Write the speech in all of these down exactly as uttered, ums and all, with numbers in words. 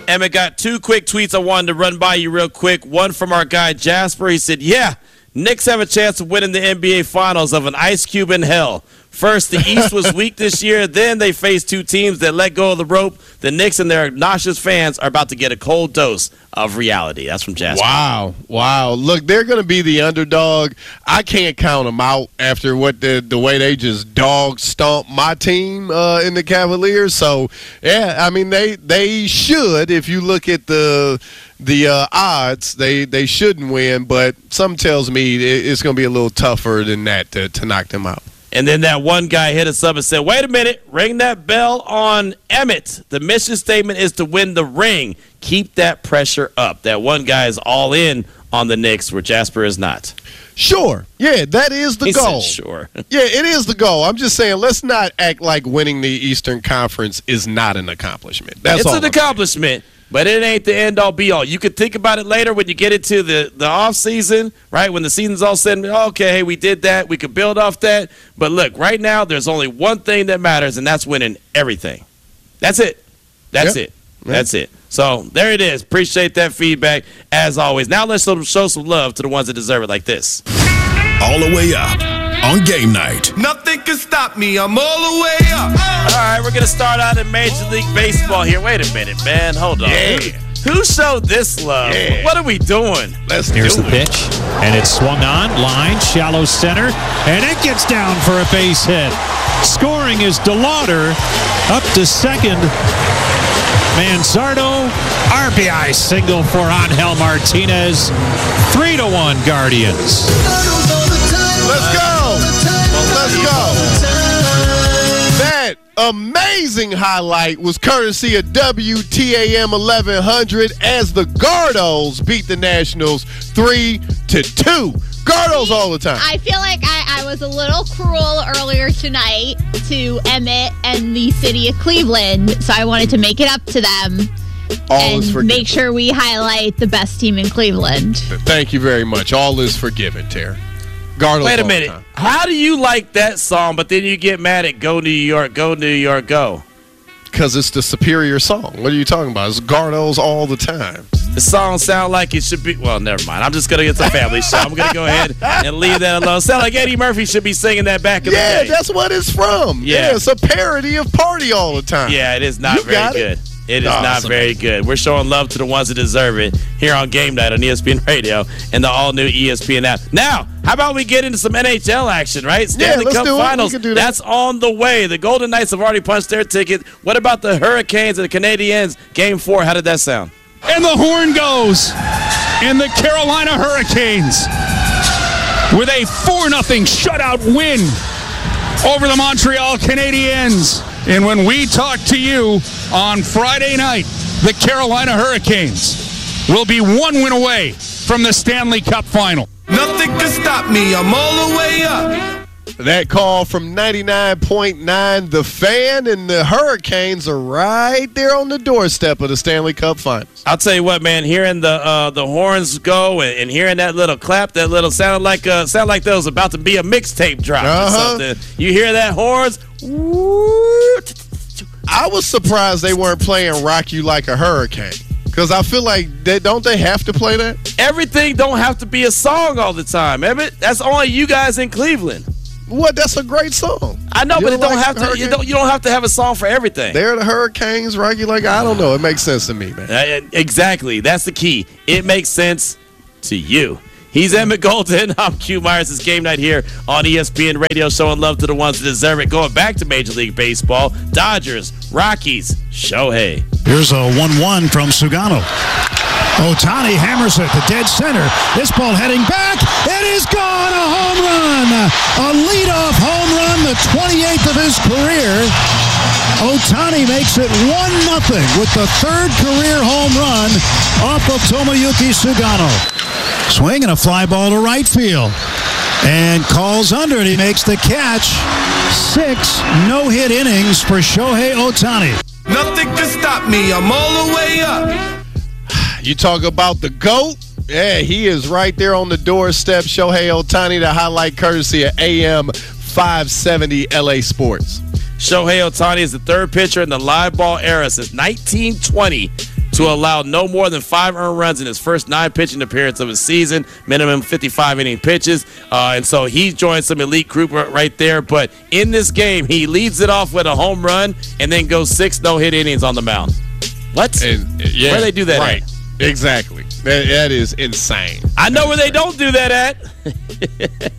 Emmett, got two quick tweets I wanted to run by you real quick. One from our guy Jasper. He said, yeah, Knicks have a chance of winning the N B A Finals of an ice cube in hell. First, the East was weak this year. Then they faced two teams that let go of the rope. The Knicks and their obnoxious fans are about to get a cold dose of reality. That's from Jasper. Wow. Wow. Look, they're going to be the underdog. I can't count them out after what the the way they just dog stomped my team uh, in the Cavaliers. So, yeah, I mean, they they should, if you look at the the uh, odds, they, they shouldn't win. But something tells me it's going to be a little tougher than that to, to knock them out. And then that one guy hit us up and said, wait a minute, ring that bell on Emmett. The mission statement is to win the ring. Keep that pressure up. That one guy is all in on the Knicks where Jasper is not. Sure. Yeah, that is the he goal. Said sure. Yeah, it is the goal. I'm just saying, let's not act like winning the Eastern Conference is not an accomplishment. That's it's all an I'm accomplishment. Saying. But it ain't the end-all, be-all. You could think about it later when you get into the, the off-season, right, when the season's all said, okay, hey, we did that. We could build off that. But, look, right now there's only one thing that matters, and that's winning everything. That's it. That's yep. it. Yep. That's it. So there it is. Appreciate that feedback, as always. Now let's show some love to the ones that deserve it like this. All the way up on game night. Nothing can stop me. I'm all the way up. All right, we're going to start out in Major League Baseball here. Wait a minute, man. Hold on. Yeah. Who showed this love? Yeah. What are we doing? Let's Here's do the it. pitch, and it's swung on, line, shallow center, and it gets down for a base hit. Scoring is DeLauder up to second. Manzardo, R B I single for Angel Martinez. Three to one Guardians. Let's go. Let's go. That amazing highlight was courtesy of W T A M eleven hundred as the Gardos beat the Nationals three to two. Gardos all the time. I feel like I, I was a little cruel earlier tonight to Emmett and the city of Cleveland, so I wanted to make it up to them All and is forgiven. make sure we highlight the best team in Cleveland. Thank you very much. All is forgiven, Tara. Gardos Wait a all minute. the time. How do you like that song, but then you get mad at Go New York, Go New York, Go? Because it's the superior song. What are you talking about? It's Gardos all the time. The song sound like it should be. Well, never mind. I'm just gonna get the family show. I'm gonna go ahead and leave that alone. Sound like Eddie Murphy should be singing that back in Yeah, the day. that's what it's from. Yeah. Yeah, it's a parody of Party all the time. Yeah, it is not You very got it. good. It is No, not it's very good. We're showing love to the ones that deserve it here on Game Night on E S P N Radio and the all-new E S P N app. Now, how about we get into some N H L action, right? Stanley let's Cup do it. We Finals. can do that. That's on the way. The Golden Knights have already punched their ticket. What about the Hurricanes and the Canadiens? Game four, how did that sound? And the horn goes. And the Carolina Hurricanes with a four nothing shutout win over the Montreal Canadiens. And when we talk to you on Friday night, the Carolina Hurricanes will be one win away from the Stanley Cup Final. Nothing can stop me. I'm all the way up. That call from ninety-nine point nine The Fan, and the Hurricanes are right there on the doorstep of the Stanley Cup Finals. I'll tell you what, man. Hearing the uh, the horns go and, and hearing that little clap, that little sounded like uh, sound like there was about to be a mixtape drop Uh-huh. or something. You hear that horns? I was surprised they weren't playing Rock You Like a Hurricane, because I feel like, they, don't they have to play that? Everything don't have to be a song all the time, Emmett. That's only you guys in Cleveland. What? That's a great song. I know, You but it don't like have to. You Hurricane? don't. You don't have to have a song for everything. They're the Hurricanes, Rock You Like, I don't know. It makes sense to me, man. Uh, exactly. That's the key. It makes sense to you. He's Emmett Golden. I'm Q Myers. It's Game Night here on E S P N Radio, showing love to the ones that deserve it. Going back to Major League Baseball, Dodgers, Rockies, Shohei. Here's a one one from Sugano. Ohtani hammers it to dead center. This ball heading back. It is gone. A home run. A leadoff home run, the twenty-eighth of his career. Ohtani makes it one nothing with the third career home run off of Tomoyuki Sugano. Swing and a fly ball to right field. And calls under it. He makes the catch. Six no-hit innings for Shohei Ohtani. Nothing can stop me. I'm all the way up. You talk about the GOAT? Yeah, he is right there on the doorstep. Shohei Ohtani, the highlight courtesy of A M five seventy L A Sports. Shohei Ohtani is the third pitcher in the live ball era since nineteen twenty to allow no more than five earned runs in his first nine pitching appearance of his season, minimum fifty-five inning pitches. Uh, and so he joined some elite group right there. But in this game, he leads it off with a home run and then goes six no-hit innings on the mound. What? And, yeah, where do they do that right. at? Exactly. That, that is insane. I know where they don't do that at.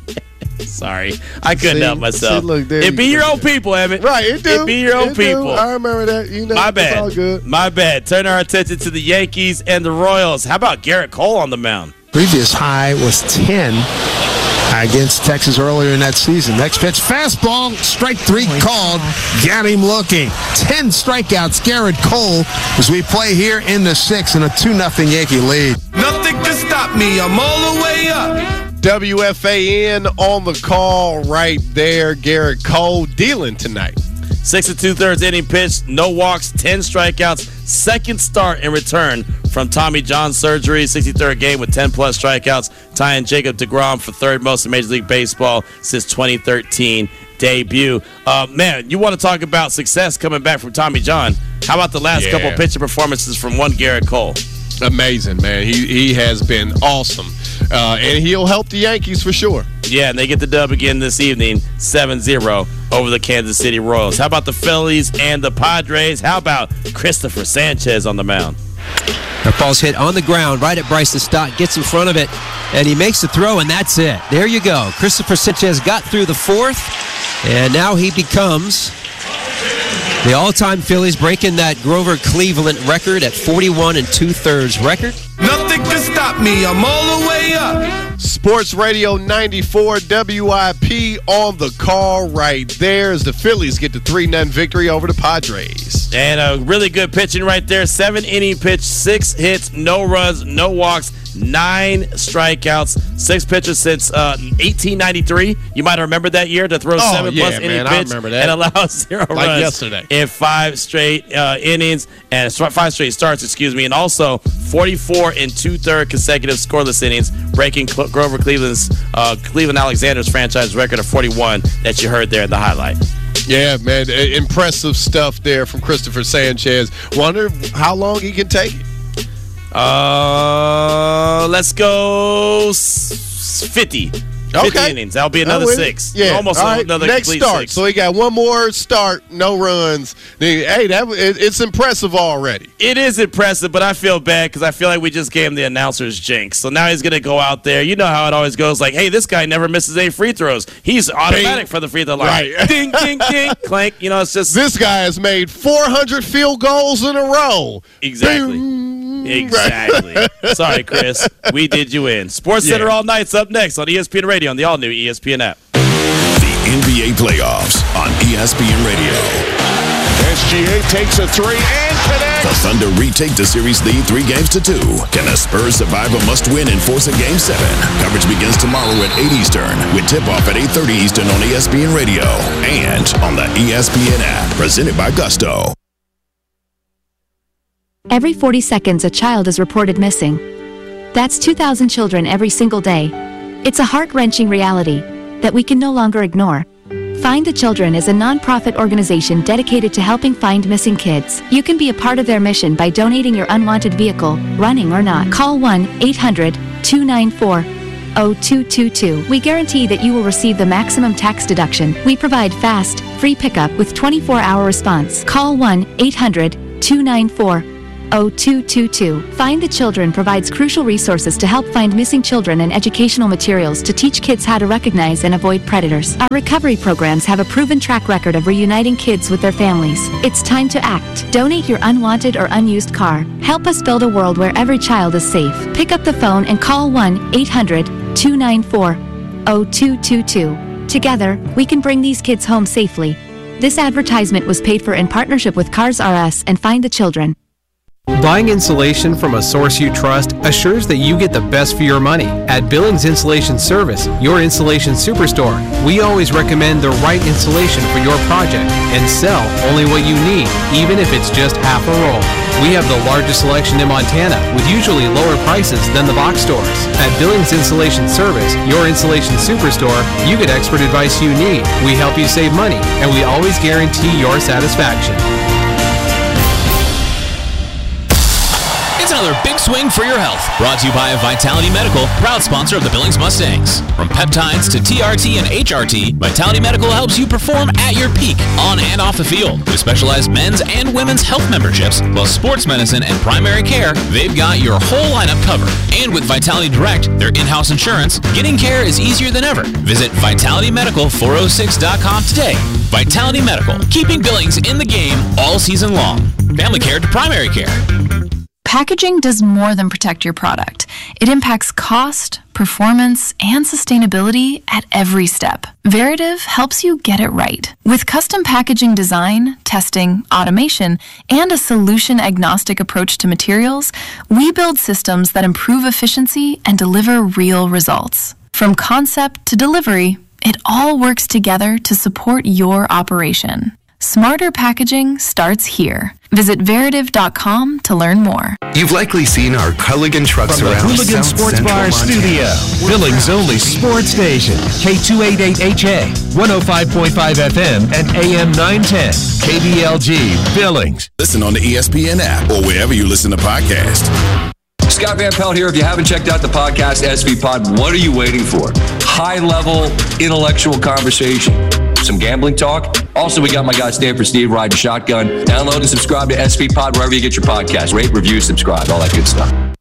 Sorry, I couldn't see, help myself. See, look, it be your own people, Emmett. Right, it do. It be your own it people. Do. I remember that. You know, my bad. It's all good. My bad. Turn our attention to the Yankees and the Royals. How about Garrett Cole on the mound? Previous high was ten against Texas earlier in that season. Next pitch, fastball, strike three called. Got him looking. Ten strikeouts, Garrett Cole, as we play here in the sixth in a two nothing Yankee lead. Nothing can stop me. I'm all the way up. W F A N on the call right there. Garrett Cole dealing tonight. Six and two-thirds inning pitch, no walks, ten strikeouts. Second start in return from Tommy John surgery. sixty-third game with ten-plus strikeouts, tying Jacob deGrom for third most in Major League Baseball since twenty thirteen debut. Uh, man, you want to talk about success coming back from Tommy John. How about the last yeah. couple pitching performances from one Garrett Cole? Amazing, man. He he has been awesome. Uh, and he'll help the Yankees for sure. Yeah, and they get the dub again this evening, seven zero over the Kansas City Royals. How about the Phillies and the Padres? How about Christopher Sanchez on the mound? That ball's hit on the ground right at Bryson Stott, gets in front of it, and he makes the throw, and that's it. There you go. Christopher Sanchez got through the fourth, and now he becomes the all-time Phillies, breaking that Grover Cleveland record at forty-one and two-thirds record. Nothing can stop me. I'm all the way up. Sports Radio ninety-four W I P on the call right there as the Phillies get the three nothing victory over the Padres. And a really good pitching right there. Seven inning pitch, six hits, no runs, no walks, nine strikeouts. Six pitches since uh, eighteen ninety-three. You might remember that year to throw oh, seven yeah, plus man, inning I pitch remember that. and allow zero like runs yesterday. in five straight uh, innings and five straight starts, excuse me, and also forty-four and two-third consecutive scoreless innings, breaking Cl- Grover Cleveland's uh, Cleveland Alexander's franchise record of forty-one that you heard there in the highlight. Yeah, man, impressive stuff there from Christopher Sanchez. Wonder how long he can take it. Uh, let's go fifty. fifty okay. innings. That'll be another six. Yeah, almost right. another next complete start. six. So he got one more start, no runs. Hey, that it, it's impressive already. It is impressive, but I feel bad because I feel like we just gave him the announcer's jinx. So now he's going to go out there. You know how it always goes. Like, hey, this guy never misses any free throws. He's automatic Bing. for the free throw line. Right. Ding, ding, ding, clank. You know, it's just this guy has made four hundred field goals in a row. Exactly. Bing. Exactly. Sorry, Chris. We did you in. Sports Yeah. Center all night's up next on E S P N Radio on the all-new E S P N app. The N B A playoffs on E S P N Radio. S G A takes a three and connects. The Thunder retake the series lead three games to two. Can the Spurs survive a must-win and force a game seven? Coverage begins tomorrow at eight Eastern with tip-off at eight thirty Eastern on E S P N Radio and on the E S P N app. Presented by Gusto. Every forty seconds, a child is reported missing. That's two thousand children every single day. It's a heart-wrenching reality that we can no longer ignore. Find the Children is a non-profit organization dedicated to helping find missing kids. You can be a part of their mission by donating your unwanted vehicle, running or not. Call one eight hundred two nine four zero two two two. We guarantee that you will receive the maximum tax deduction. We provide fast, free pickup with twenty-four hour response. Call one eight hundred two nine four zero two two two. Find the Children provides crucial resources to help find missing children and educational materials to teach kids how to recognize and avoid predators. Our recovery programs have a proven track record of reuniting kids with their families. It's time to act. Donate your unwanted or unused car. Help us build a world where every child is safe. Pick up the phone and call one eight hundred two nine four zero two two two. Together, we can bring these kids home safely. This advertisement was paid for in partnership with Cars R Us and Find the Children. Buying insulation from a source you trust assures that you get the best for your money. At Billings Insulation Service, your insulation superstore, we always recommend the right insulation for your project and sell only what you need, even if it's just half a roll. We have the largest selection in Montana with usually lower prices than the box stores. At Billings Insulation Service, your insulation superstore, you get expert advice you need. We help you save money, and we always guarantee your satisfaction. It's another big swing for your health. Brought to you by Vitality Medical, proud sponsor of the Billings Mustangs. From peptides to T R T and H R T, Vitality Medical helps you perform at your peak, on and off the field. With specialized men's and women's health memberships, plus sports medicine and primary care, they've got your whole lineup covered. And with Vitality Direct, their in-house insurance, getting care is easier than ever. Visit vitality medical four oh six dot com today. Vitality Medical, keeping Billings in the game all season long. Family care to primary care. Packaging does more than protect your product. It impacts cost, performance, and sustainability at every step. Veritiv helps you get it right. With custom packaging design, testing, automation, and a solution-agnostic approach to materials, we build systems that improve efficiency and deliver real results. From concept to delivery, it all works together to support your operation. Smarter packaging starts here. Visit Veritiv dot com to learn more. You've likely seen our Culligan trucks From around the Hooligan South Sports Central Bar Montana. Studio, Billings' only sports station, K two eighty-eight H A, one oh five point five F M, and A M nine ten, K B L G, Billings. Listen on the E S P N app or wherever you listen to podcasts. Scott Van Pelt here. If you haven't checked out the podcast S V Pod, what are you waiting for? High-level intellectual conversation. Some gambling talk. Also, we got my guy Stanford Steve riding shotgun. Download and subscribe to S V Pod wherever you get your podcast. Rate, review, subscribe, all that good stuff.